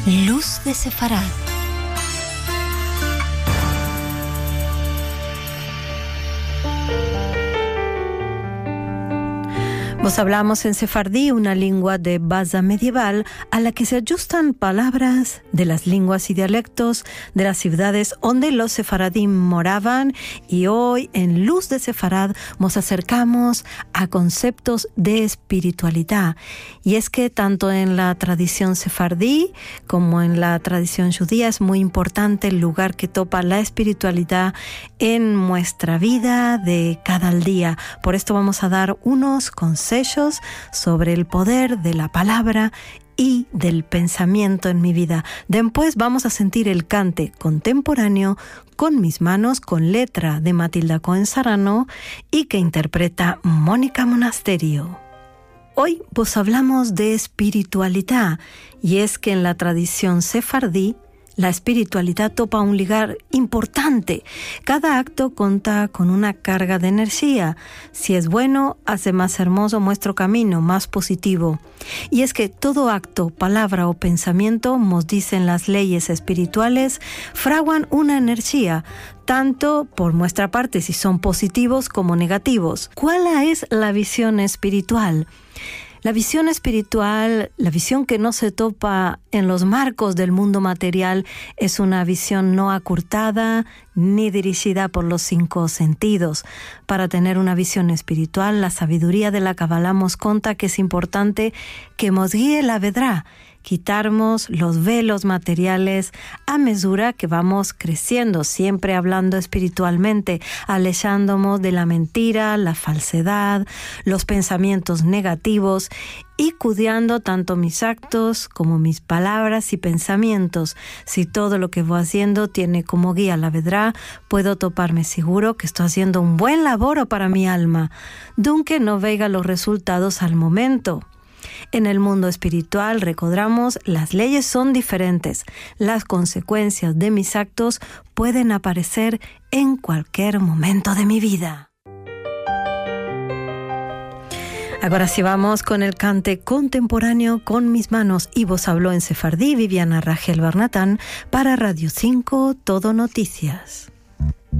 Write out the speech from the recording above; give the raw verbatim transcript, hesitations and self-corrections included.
Luz de Sefarad. Vos hablamos en sefardí, una lengua de base medieval a la que se ajustan palabras de las lenguas y dialectos de las ciudades donde los sefaradim moraban, y hoy en Luz de Sefarad nos acercamos a conceptos de espiritualidad. Y es que tanto en la tradición sefardí como en la tradición judía es muy importante el lugar que topa la espiritualidad en nuestra vida de cada día. Por esto vamos a dar unos consejos sobre el poder de la palabra y del pensamiento en mi vida. Después vamos a sentir el cante contemporáneo con mis manos, con letra de Matilda Cohen Sarano y que interpreta Mónica Monasterio. Hoy pues hablamos de espiritualidad, y es que en la tradición sefardí la espiritualidad topa un lugar importante. Cada acto cuenta con una carga de energía. Si es bueno, hace más hermoso nuestro camino, más positivo. Y es que todo acto, palabra o pensamiento, nos dicen las leyes espirituales, fraguan una energía, tanto por nuestra parte si son positivos como negativos. ¿Cuál es la visión espiritual? La visión espiritual, la visión que no se topa en los marcos del mundo material, es una visión no acurtada ni dirigida por los cinco sentidos. Para tener una visión espiritual, la sabiduría de la Kabbalah nos cuenta que es importante que nos guíe la vedrá, quitarnos los velos materiales a medida que vamos creciendo, siempre hablando espiritualmente, alejándonos de la mentira, la falsedad, los pensamientos negativos y cuidando tanto mis actos como mis palabras y pensamientos. Si todo lo que voy haciendo tiene como guía la vedrá, puedo toparme seguro que estoy haciendo un buen laboro para mi alma, aunque no vea los resultados al momento. En el mundo espiritual, recordamos, las leyes son diferentes. Las consecuencias de mis actos pueden aparecer en cualquier momento de mi vida. Ahora sí vamos con el cante contemporáneo con mis manos. Y vos habló en sefardí Viviana Rachel Barnatán para Radio cinco Todo Noticias.